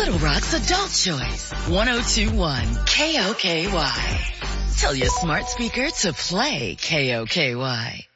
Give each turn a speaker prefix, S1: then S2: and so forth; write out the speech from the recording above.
S1: Little Rock's Adult Choice. 102.1 KOKY. Tell your smart speaker to play KOKY.